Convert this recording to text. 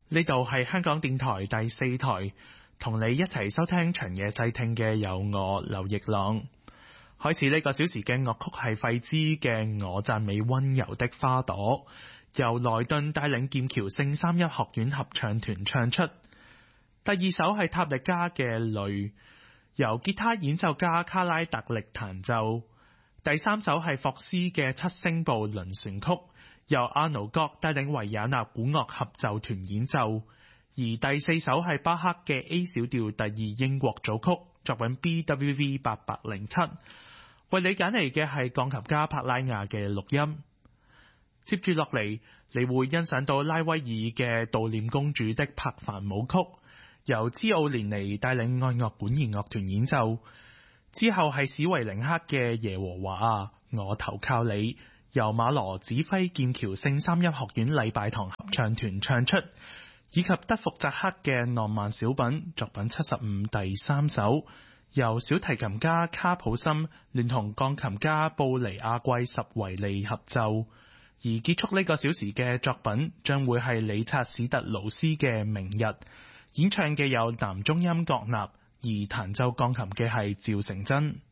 呢度係香港電台第4台，同你一齊收聽長夜細聽嘅有我劉奕朗。開始呢個小時嘅樂曲係費茲嘅《我讚美溫柔的花朵》，由萊頓帶領劍橋聖三一學院合唱團唱出。第二首係塔力加嘅《淚》，由吉他演奏家卡拉特力彈奏。第三首係霍斯嘅七聲部輪旋曲，由阿奴國帶領維也納古樂合奏團演奏。而第四首係巴赫嘅 A 小調第二英國組曲，作品 BWV 807。為你揀嚟嘅係鋼琴家帕拉亞嘅錄音。接住落嚟，你會欣賞到拉威爾嘅悼念公主的柏凡舞曲，由茲奧連尼帶領愛樂管弦樂團演奏。之後係史維靈克嘅耶和華啊，我投靠你，由馬羅指揮劍橋聖三一學院禮拜堂合唱團唱出，以及德福扎克嘅浪漫小品作品75第三首，由小提琴家卡普森聯同鋼琴家布尼亞貴什維利合奏。而結束呢個小時嘅作品將會係理察史特勞斯嘅明日，演唱嘅有男中音郭納，而彈奏鋼琴嘅係趙成真。